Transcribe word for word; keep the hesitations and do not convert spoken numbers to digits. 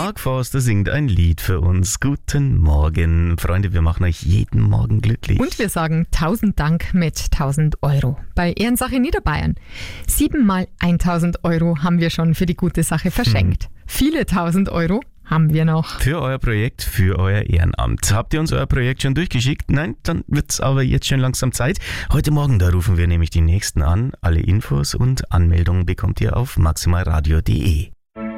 Mark Forster singt ein Lied für uns. Guten Morgen. Freunde, wir machen euch jeden Morgen glücklich. Und wir sagen tausend Dank mit tausend Euro bei Ehrensache Niederbayern. Siebenmal tausend Euro haben wir schon für die gute Sache verschenkt. Hm. Viele tausend Euro haben wir noch. Für euer Projekt, für euer Ehrenamt. Habt ihr uns euer Projekt schon durchgeschickt? Nein? Dann wird's aber jetzt schon langsam Zeit. Heute Morgen, da rufen wir nämlich die Nächsten an. Alle Infos und Anmeldungen bekommt ihr auf maximalradio punkt de.